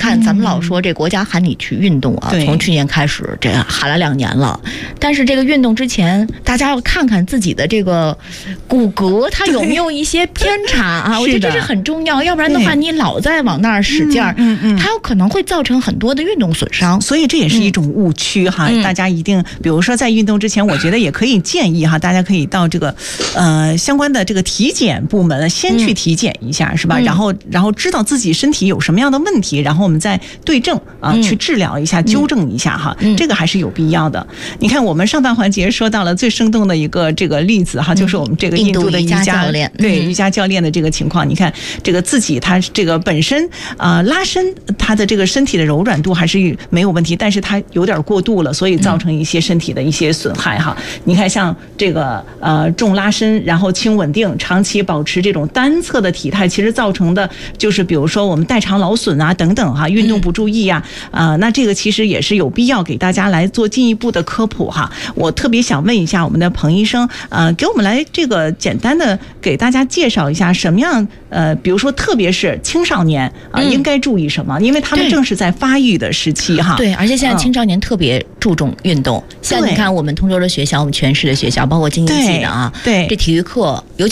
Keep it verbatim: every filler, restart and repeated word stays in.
看咱们老说这国家喊你去运动啊，从去年开始这喊了两年了，但是这个运动之前，大家要看看自己的这个骨骼它有没有一些偏差啊，我觉得这是很重要，要不然的话你老在往那儿使劲儿，嗯嗯，它有可能会造成很多的运动损伤， 所以这也是一种误区哈，嗯、大家一定比如说在运动之前，我觉得也可以建议哈，大家可以到这个呃相关的这个体检部门先去体检一下，嗯、是吧？然后然后知道自己身体有什么样的问题，然后我们再对症啊、呃、去治疗一下、纠正一下哈，嗯、这个还是有必要的。你看我们上半环节说到了最生动的一个这个例子哈，就是我们这个印度的瑜伽教练， 对瑜伽教练的这个情况，你看这个自己他这个本身啊、呃、拉伸他的这个身体的柔软度还是没有问题，但是他有点过度了，所以造成一些身体的一些损害哈。你看像这个呃重拉伸，然后轻稳定，长期保持这种单侧的体态，其实造成的就是比如说我们代偿劳损啊等等哈，运动不注意啊啊、呃，那这个其实也是有必要给大家来做进一步的科普哈。我特别想问一下我们的彭医生，呃，给我们来这个简单的给大家介绍一下什么样呃，比如说特别是青少年啊、呃嗯，应该注意什么？因为他们正是在发育的时期哈。 对，而且现在青少年特别注重运动，嗯、像你看我们通州的学校，我们全市的学校，包括京津冀的啊， 对， 这体育课尤其